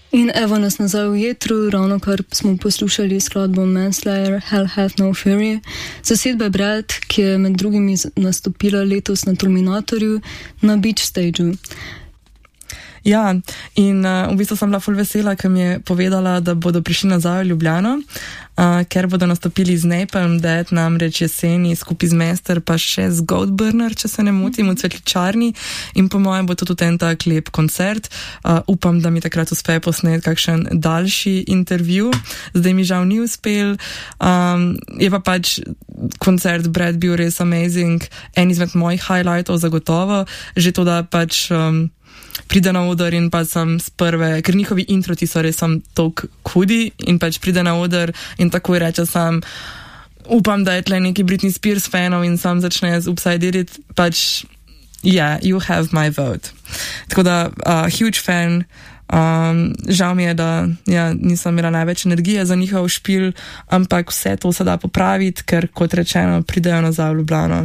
In evo nas nazaj v jetru, ravno kar smo poslušali skladbo Manslayer, Hell Hath No Fury, zasedbe Brad, ki je med drugimi nastopila letos na Terminatorju na Beach Stageu. Ja, in v bistvu sem bila ful vesela, ker mi je povedala, da bodo prišli nazaj v Ljubljano, ker bodo nastopili z Napalm Death, namreč jeseni skupaj z Mester, pa še z Goatburner, če se ne motim, v Cvetličarni, in po mojem bo to tudi en tak lep koncert. Upam, da mi takrat uspe posneti kakšen daljši intervju. Zdaj mi žal ni uspel. Je pa pač koncert Brad bil res amazing, en izmed mojih highlightov zagotovo, že to, da pač pride na oder in pa sem z prve, ker njihovi introti so res toliko hudi in pač pride na oder in takoj reče sam, upam, da je tle neki Britney Spears fanov in sam začne z Upside Did It, pač yeah, you have my vote. Tako da, huge fan, žal mi je, da nisem imela največ energije za njihov špil, ampak vse to se da popraviti, ker kot rečeno, pridejo nazaj v Ljubljano.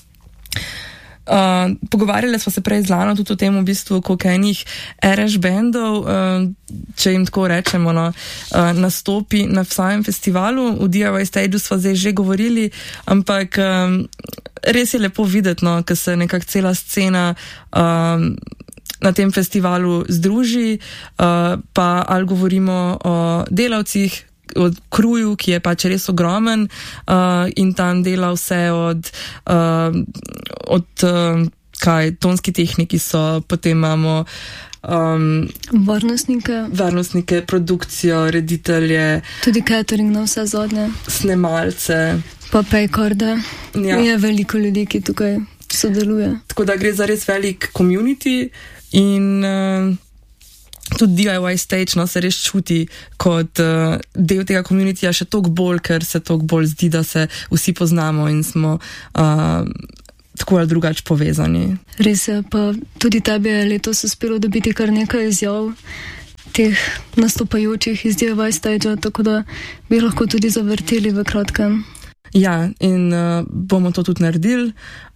Pogovarjali smo se prej z Lano tudi o tem v bistvu, koliko enih RŠ bendov, če jim tako rečemo, nastopi na samem festivalu. V DIY Stageu smo zdaj že govorili, ampak res je lepo videti, ker se nekako cela scena na tem festivalu združi, pa ali govorimo o delavcih, od kruju, ki je pač res ogromen, in tam dela vse od tonski tehniki so, potem imamo varnostnike, produkcijo, reditelje, tudi catering na vse zadnje, snemalce, pa paycorde. Ja. Je veliko ljudi, ki tukaj sodeluje. Tako da gre za res velik community in tudi DIY Stage se res čuti kot del tega communityja še toliko bolj, ker se toliko bolj zdi, da se vsi poznamo in smo tako ali drugače povezani. Res je, pa tudi tebi je letos uspelo dobiti kar nekaj izjav teh nastopajočih iz DIY Stagea, tako da bi lahko tudi zavrteli v kratkem. Ja, in bomo to tudi naredili.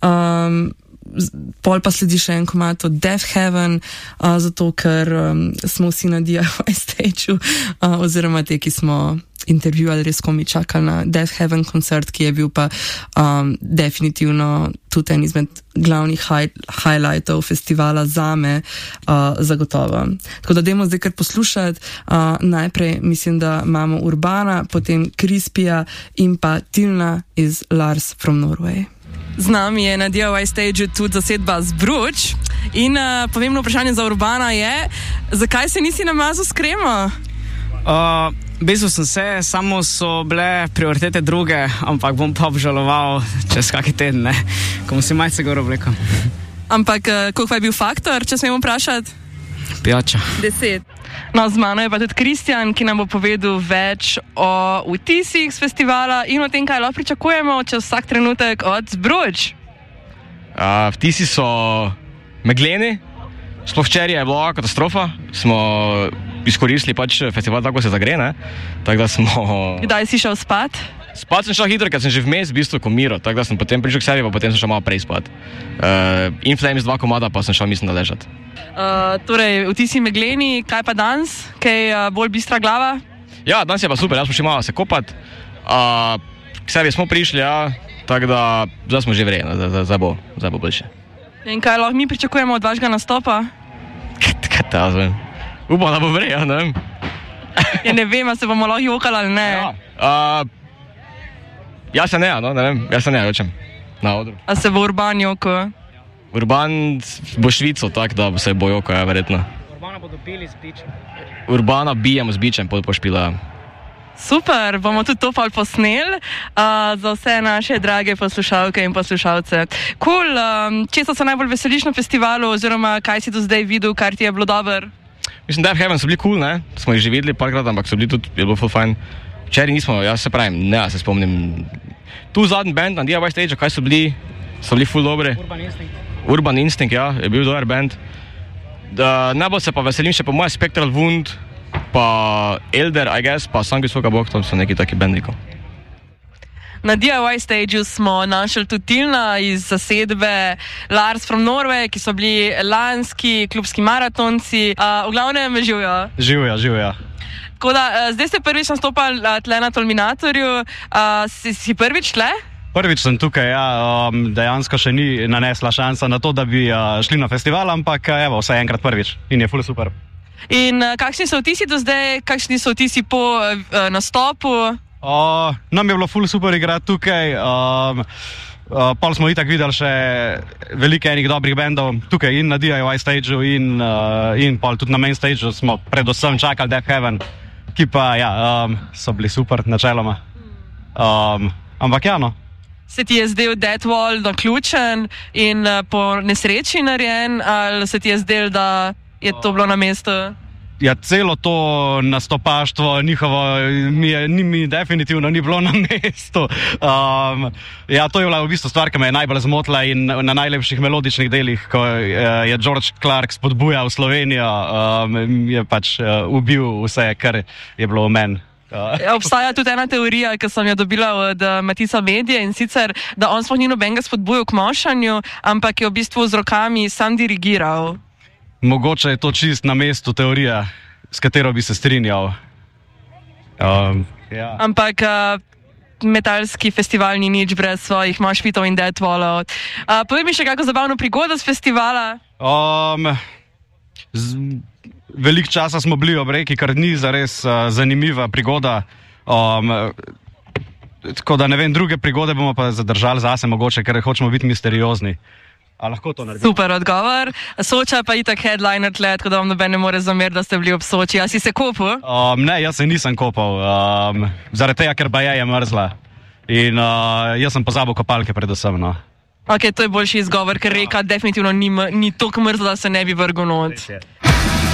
Pol pa sledi še en komad od Death Heaven, zato ker smo vsi na DIY Stageu, oziroma te, ki smo intervjuvali, res komi čakali na Death Heaven koncert, ki je bil pa definitivno tudi en izmed glavnih highlightov festivala zame, zagotovo. Tako da dajmo zdaj kar poslušati. Najprej mislim, da imamo Urbana, potem Crispija in pa Tilna iz Lars from Norway. Z nami je na DIY Stageu tudi zasedba Zbruč in pomembno vprašanje za Urbana je, zakaj se nisi namazal s kremo? V bistvu sem se, samo so bile prioritete druge, ampak bom pa obžaloval čez kakšen teden, ko bom si malce gor oblekel. Ampak koliko je bil faktor, če smemo vprašati? Pijača. 10. No, z mano je pa tudi Kristjan, ki nam bo povedal več o vtisih z festivala in o tem, kaj lahko pričakujemo čez vsak trenutek od Zbruč. Vtisi so megleni, sploh včeraj je bila katastrofa, smo izkoristili pač festival tako se zagre, tako da smo... Kdaj si šel spat? Spat sem šel hitro, ker sem že vmes v bistvu komiral, tako da sem potem prišel k sebi, pa potem sem šel malo prej spat. In Flames 2 komada, pa sem šel mislim da ležati. Torej, vtisi megleni, kaj pa danes? Kaj bolj bistra glava? Ja, danes je pa super, jaz smo še malo se kopati. K sebi smo prišli, tako da zdaj smo že vrejeni, zdaj bo boljše. In kaj lahko mi pričakujemo od vašega nastopa? Kaj ta zvem? Upam, da bo vreja, ne vem. Ja, ne vem, a se bomo lahko jokali ali ne. Jaz se ne rečem na odru. A se bo Urban joko? Urban bo Švico, tako da se bo joko, verjetno. Urbana bodo pili z bičem. Urbana bijemo z bičem, pošpila. Super, bomo tudi to pol posneli za vse naše drage poslušalke in poslušalce. Cool, česa se najbolj veseliš na festivalu, oziroma kaj si do zdaj videl, kar ti je bilo dober? Mislim, Death Heaven so bili cool, smo jih že videli parkrat, ampak so bili tudi, je bilo full fajn. Včeraj nismo, jaz se pravim, se spomnim. Tu zadnji band na DIY Stageu, kaj so bili full dobri. Urban Instinct, je bil dober band. Najbolj se pa veselim še po moje Spectral Wound, pa Elder, I guess, pa Sanguis Voka Bog, tam so neki taki bandnikov. Na DIY stageu smo našli tudi Tilna iz zasedbe Lars from Norway, ki so bili lanski klubski maratonci. V glavnem živijo. Živijo. Tako da, zdaj ste prvič nastopali tle na Tolminatorju. Si prvič tle? Prvič sem tukaj, ja. Dejansko še ni nanesla šansa na to, da bi šli na festival, ampak evo, vsaj enkrat prvič in je ful super. In kakšni so vtisi do zdaj, kakšni so vtisi po nastopu? Nam je bilo ful super igrati tukaj. Pol smo itak videli še veliko enih dobrih bendov tukaj in na DIY stageu in pol tudi na main stageu smo predvsem čakali Death Heaven, ki pa so bili super načeloma. Ampak ja, no. Se ti je zdel Death Wall naključen in po nesreči narejen, ali se ti je zdel, da je to bilo na mestu? Ja, celo to nastopaštvo njihovo mi definitivno ni bilo na mestu. To je bila v bistvu stvar, ki me je najbolj zmotila in na najlepših melodičnih delih, ko je George Clark spodbujal Slovenijo, je pač ubil vse, kar je bilo v meni. Obstaja tudi ena teorija, ki sem jo dobila od Matica Medije, in sicer, da on sploh ni nobenega spodbujal k mošanju, ampak je v bistvu z rokami sam dirigiral. Mogoče je to čist na mestu teorija, s katero bi se strinjal. Ampak metalski festival ni nič brez svojih moshpitov in Death Wallov. Povej mi še kako zabavno prigodo z festivala? Veliko časa smo bili ob reki, kar ni zares zanimiva prigoda. Tako da ne vem, druge prigode bomo pa zadržali zase mogoče, ker hočemo biti misteriozni. A lahko to naredimo? Super odgovor. Soča pa itak headliner tle, tako da vam noben ne more zameriti, da ste bili ob Soči. A si se kopal? Ne, jaz se nisem kopal. Zaradi tega, ker baje je mrzla. In jaz sem pozabil kopalke predvsem, no. Ok, to je boljši izgovor, ker reka definitivno ni toliko mrzla, da se ne bi vrgel not.